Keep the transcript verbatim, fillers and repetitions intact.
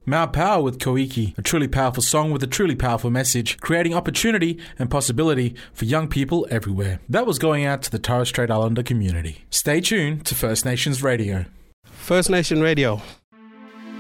Mao Power with Koiki, a truly powerful song with a truly powerful message, creating opportunity and possibility for young people everywhere. That was going out to the Torres Strait Islander community. Stay tuned to First Nations Radio. First Nation Radio,